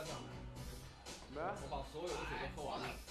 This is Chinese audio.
再上来。 没， 我把所有的水都喝完了。